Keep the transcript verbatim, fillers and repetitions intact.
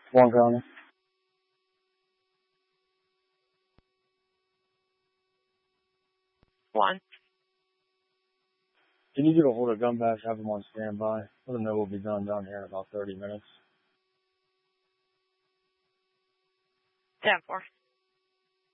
Warren County. One. Can you get a hold of Gunbash, have them on standby? Let them know we'll be done down here in about thirty minutes. Ten four.